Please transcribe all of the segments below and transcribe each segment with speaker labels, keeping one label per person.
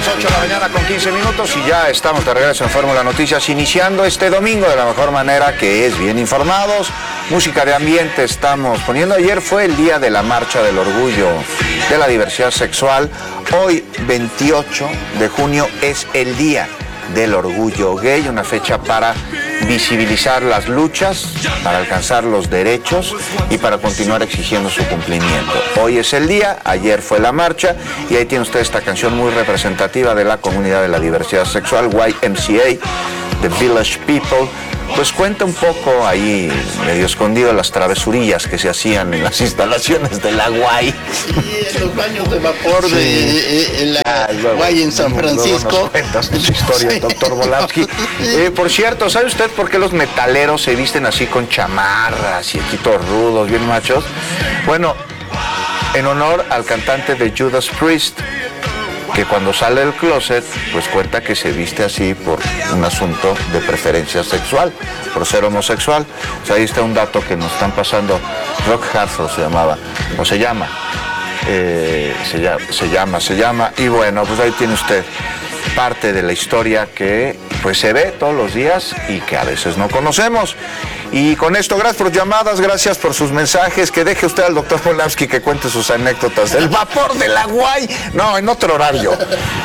Speaker 1: las 8 de la mañana con 15 minutos y ya estamos de regreso en Fórmula Noticias, iniciando este domingo de la mejor manera, que es bien informados. Música de ambiente estamos poniendo. Ayer fue el día de la marcha del orgullo de la diversidad sexual. Hoy, 28 de junio, es el día del orgullo gay, una fecha para visibilizar las luchas, para alcanzar los derechos y para continuar exigiendo su cumplimiento. Hoy es el día, ayer fue la marcha y ahí tiene usted esta canción muy representativa de la comunidad de la diversidad sexual, YMCA, The Village People. Pues cuenta un poco ahí, medio escondido, las travesurillas que se hacían en las instalaciones de la Guay.
Speaker 2: Sí, en los baños de vapor de la Guay en San Francisco.
Speaker 1: Luego nos cuentas tu historia, sí. Doctor Volapsky. Por cierto, ¿sabe usted por qué los metaleros se visten así con chamarras y equitos rudos, bien machos? Bueno, en honor al cantante de Judas Priest, que cuando sale del closet, pues cuenta que se viste así por un asunto de preferencia sexual, por ser homosexual. O sea, ahí está un dato que nos están pasando. Rock Hudson se llamaba, o se llama. Se llama. Y bueno, pues ahí tiene usted parte de la historia que pues se ve todos los días y que a veces no conocemos. Y con esto, gracias por llamadas, gracias por sus mensajes, que deje usted al doctor Volapsky que cuente sus anécdotas del vapor de la Guay. No, en otro horario.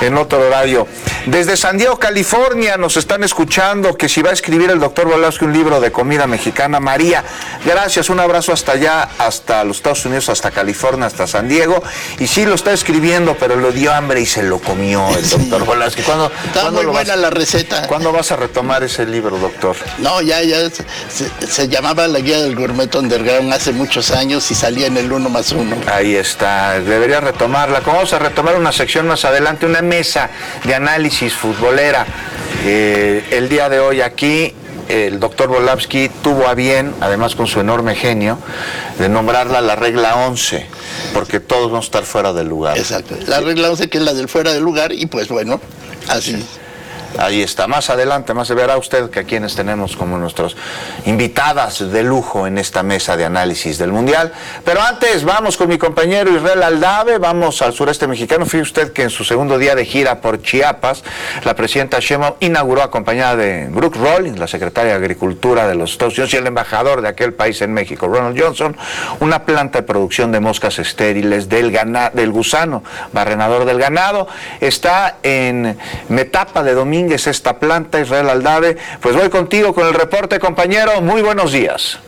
Speaker 1: Desde San Diego, California, nos están escuchando, que si va a escribir el doctor Volapsky un libro de comida mexicana. María, gracias, un abrazo hasta allá, hasta los Estados Unidos, hasta California, hasta San Diego. Y sí lo está escribiendo, pero le dio hambre y se lo comió el doctor Volapsky.
Speaker 2: Está muy buena la receta.
Speaker 1: ¿Cuándo vas a retomar ese libro, doctor?
Speaker 2: No, ya se llamaba La Guía del Gourmet Underground hace muchos años y salía en el 1+1.
Speaker 1: Ahí está, debería retomarla. Vamos a retomar una sección más adelante, una mesa de análisis futbolera. El día de hoy aquí, el doctor Volapsky tuvo a bien, además con su enorme genio, de nombrarla la regla 11, porque todos vamos a estar fuera del lugar.
Speaker 2: Exacto, la regla 11, que es la del fuera del lugar, y pues bueno, así.
Speaker 1: Ahí está, más adelante, más verá usted que a quienes tenemos como nuestros invitadas de lujo en esta mesa de análisis del Mundial. Pero antes vamos con mi compañero Israel Aldave, vamos al sureste mexicano. Fíjese usted que en su segundo día de gira por Chiapas, la presidenta Sheinbaum inauguró, acompañada de Brooke Rollins, la secretaria de Agricultura de los Estados Unidos, y el embajador de aquel país en México, Ronald Johnson, una planta de producción de moscas estériles del gusano barrenador del ganado. Está en Metapa de Domínguez esta planta, Israel Aldave. Pues voy contigo con el reporte, compañero. Muy buenos días.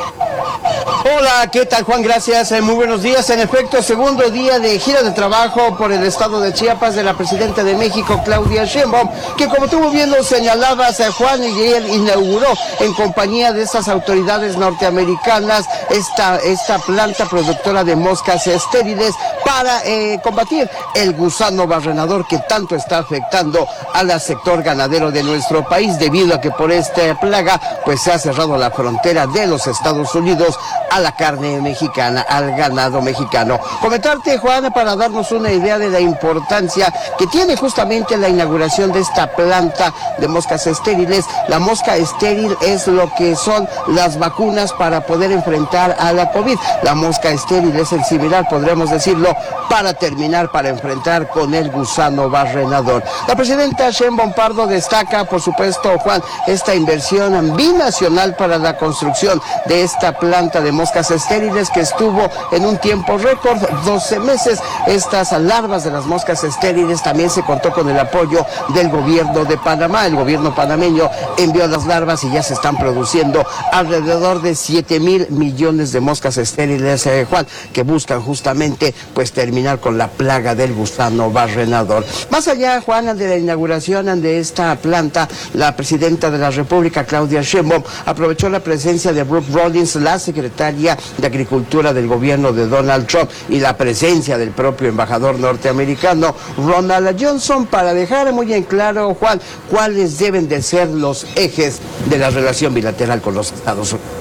Speaker 3: Hola, ¿qué tal, Juan? Gracias, muy buenos días. En efecto, segundo día de gira de trabajo por el estado de Chiapas de la presidenta de México, Claudia Sheinbaum, que como tú muy bien lo señalabas, Juan, y él inauguró en compañía de estas autoridades norteamericanas esta planta productora de moscas estériles para combatir el gusano barrenador que tanto está afectando al sector ganadero de nuestro país, debido a que por esta plaga pues se ha cerrado la frontera de los Estados Unidos a la carne mexicana, al ganado mexicano. Comentarte, Juan, para darnos una idea de la importancia que tiene justamente la inauguración de esta planta de moscas estériles. La mosca estéril es lo que son las vacunas para poder enfrentar a la COVID. La mosca estéril es el similar, podríamos decirlo, para enfrentar con el gusano barrenador. La presidenta Sheinbaum Pardo destaca, por supuesto, Juan, esta inversión binacional para la construcción de esta planta de moscas estériles que estuvo en un tiempo récord, 12 meses. Estas larvas de las moscas estériles también se contó con el apoyo del gobierno de Panamá. El gobierno panameño envió las larvas y ya se están produciendo alrededor de 7,000 millones de moscas estériles, Juan, que buscan justamente pues terminar con la plaga del gusano barrenador. Más allá, Juan, de la inauguración de esta planta, la presidenta de la República, Claudia Sheinbaum, aprovechó la presencia de Brooke Rollins, la secretaria de Agricultura del gobierno de Donald Trump, y la presencia del propio embajador norteamericano, Ronald Johnson, para dejar muy en claro, Juan, cuáles deben de ser los ejes de la relación bilateral con los Estados Unidos.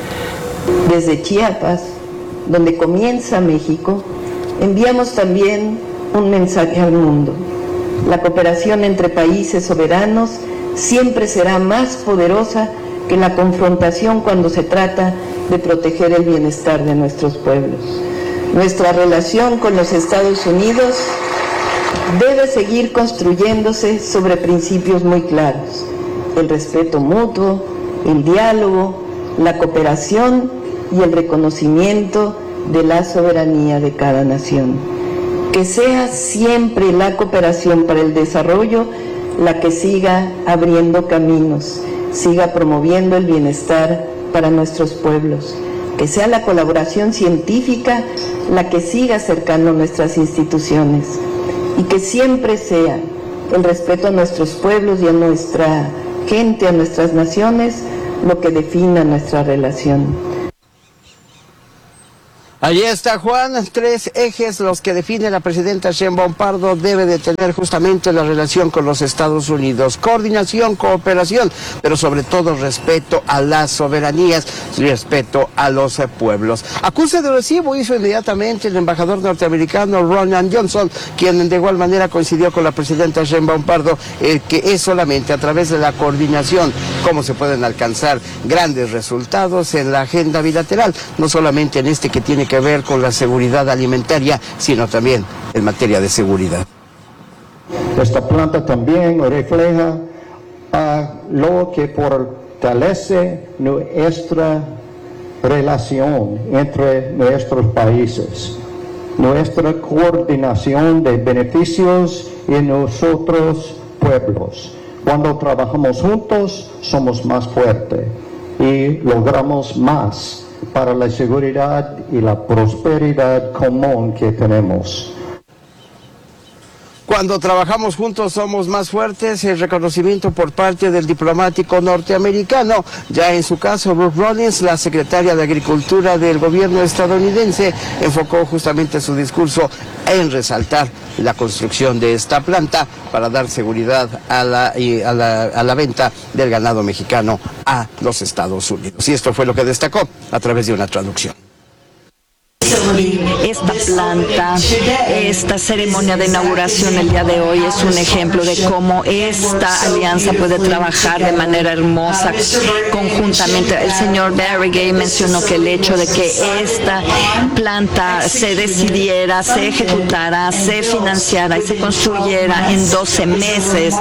Speaker 4: Desde Chiapas, donde comienza México, enviamos también un mensaje al mundo. La cooperación entre países soberanos siempre será más poderosa que la confrontación cuando se trata de proteger el bienestar de nuestros pueblos. Nuestra relación con los Estados Unidos debe seguir construyéndose sobre principios muy claros: el respeto mutuo, el diálogo, la cooperación y el reconocimiento de la soberanía de cada nación. Que sea siempre la cooperación para el desarrollo la que siga abriendo caminos, siga promoviendo el bienestar para nuestros pueblos. Que sea la colaboración científica la que siga acercando nuestras instituciones. Y que siempre sea el respeto a nuestros pueblos y a nuestra gente, a nuestras naciones, lo que defina nuestra relación.
Speaker 3: Allí está, Juan, 3 ejes los que define la presidenta Sheinbaum Pardo debe de tener justamente la relación con los Estados Unidos: coordinación, cooperación, pero sobre todo respeto a las soberanías y respeto a los pueblos. Acuse de recibo hizo inmediatamente el embajador norteamericano Ronan Johnson, quien de igual manera coincidió con la presidenta Sheinbaum Pardo, que es solamente a través de la coordinación cómo se pueden alcanzar grandes resultados en la agenda bilateral, no solamente en que tiene que ver con la seguridad alimentaria, sino también en materia de seguridad.
Speaker 5: Esta planta también refleja lo que fortalece nuestra relación entre nuestros países, nuestra coordinación de beneficios en nosotros pueblos. Cuando trabajamos juntos, somos más fuertes y logramos más para la seguridad y la prosperidad común que tenemos.
Speaker 3: Cuando trabajamos juntos somos más fuertes, el reconocimiento por parte del diplomático norteamericano. Ya en su caso, Brooke Rollins, la secretaria de Agricultura del gobierno estadounidense, enfocó justamente su discurso en resaltar la construcción de esta planta para dar seguridad a la venta del ganado mexicano a los Estados Unidos. Y esto fue lo que destacó a través de una traducción.
Speaker 6: Esta planta, esta ceremonia de inauguración el día de hoy es un ejemplo de cómo esta alianza puede trabajar de manera hermosa conjuntamente. El señor Barrigay mencionó que el hecho de que esta planta se decidiera, se ejecutara, se financiara y se construyera en 12 meses.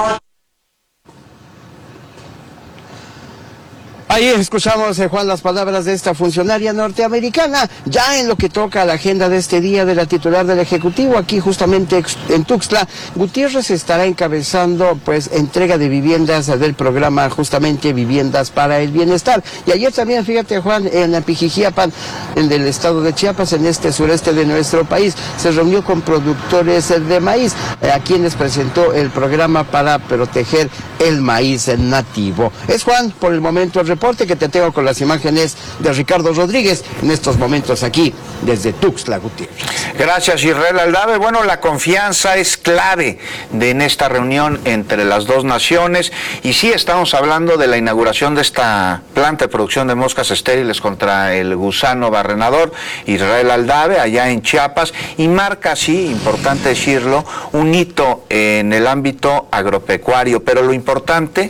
Speaker 3: Ahí escuchamos, Juan, las palabras de esta funcionaria norteamericana, ya en lo que toca a la agenda de este día de la titular del Ejecutivo, aquí justamente en Tuxtla. Gutiérrez estará encabezando, pues, entrega de viviendas del programa, justamente Viviendas para el Bienestar. Y ayer también, fíjate, Juan, en Pijijiapan, en el estado de Chiapas, en este sureste de nuestro país, se reunió con productores de maíz, a quienes presentó el programa para proteger el maíz nativo. Es, Juan, por el momento el reporte que te tengo con las imágenes de Ricardo Rodríguez en estos momentos aquí desde Tuxtla Gutiérrez.
Speaker 1: Gracias, Israel Aldave. Bueno, la confianza es clave en esta reunión entre las dos naciones, y sí estamos hablando de la inauguración de esta planta de producción de moscas estériles contra el gusano barrenador, Israel Aldave, allá en Chiapas, y marca así, importante decirlo, un hito en el ámbito agropecuario, pero lo importante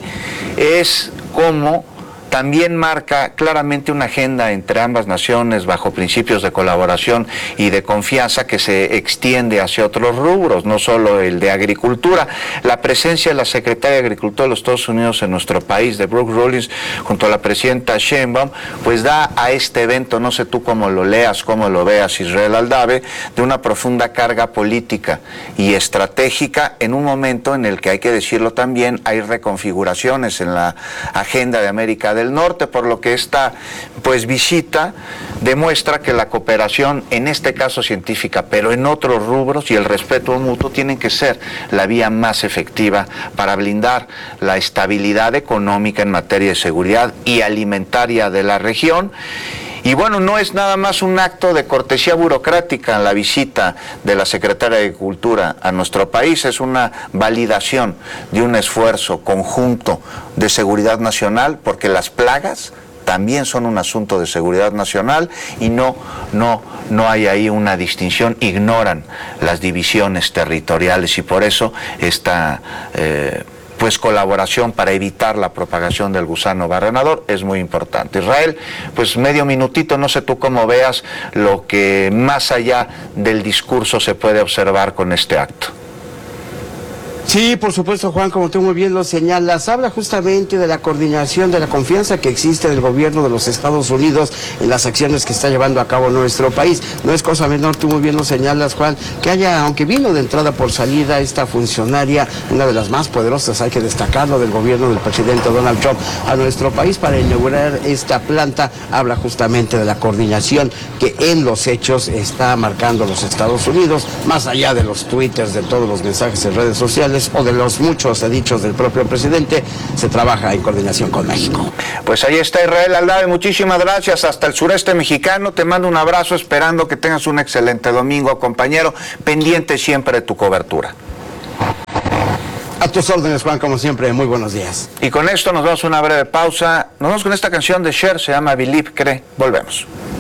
Speaker 1: es cómo también marca claramente una agenda entre ambas naciones bajo principios de colaboración y de confianza que se extiende hacia otros rubros, no solo el de agricultura. La presencia de la secretaria de Agricultura de los Estados Unidos en nuestro país, de Brooke Rollins, junto a la presidenta Sheinbaum, pues da a este evento, no sé tú cómo lo leas, cómo lo veas, Israel Aldave, de una profunda carga política y estratégica en un momento en el que, hay que decirlo también, hay reconfiguraciones en la agenda de América del Norte, por lo que esta, pues, visita demuestra que la cooperación, en este caso científica, pero en otros rubros, y el respeto mutuo tienen que ser la vía más efectiva para blindar la estabilidad económica en materia de seguridad y alimentaria de la región. Y bueno, no es nada más un acto de cortesía burocrática la visita de la Secretaria de Agricultura a nuestro país, es una validación de un esfuerzo conjunto de seguridad nacional, porque las plagas también son un asunto de seguridad nacional y no hay ahí una distinción, ignoran las divisiones territoriales, y por eso esta pues colaboración para evitar la propagación del gusano barrenador es muy importante. Israel, pues medio minutito, no sé tú cómo veas lo que más allá del discurso se puede observar con este acto.
Speaker 3: Sí, por supuesto, Juan, como tú muy bien lo señalas, habla justamente de la coordinación, de la confianza que existe en el gobierno de los Estados Unidos en las acciones que está llevando a cabo nuestro país. No es cosa menor, tú muy bien lo señalas, Juan, que haya, aunque vino de entrada por salida esta funcionaria, una de las más poderosas, hay que destacarlo, del gobierno del presidente Donald Trump a nuestro país para inaugurar esta planta, habla justamente de la coordinación que en los hechos está marcando los Estados Unidos, más allá de los twitters, de todos los mensajes en redes sociales, o de los muchos dichos del propio presidente, se trabaja en coordinación con México.
Speaker 1: Pues ahí está Israel Aldave, muchísimas gracias hasta el sureste mexicano, te mando un abrazo esperando que tengas un excelente domingo, compañero, pendiente siempre de tu cobertura.
Speaker 3: A tus órdenes, Juan, como siempre, muy buenos días.
Speaker 1: Y con esto nos vamos a una breve pausa, nos vamos con esta canción de Cher, se llama Believe, cree, volvemos.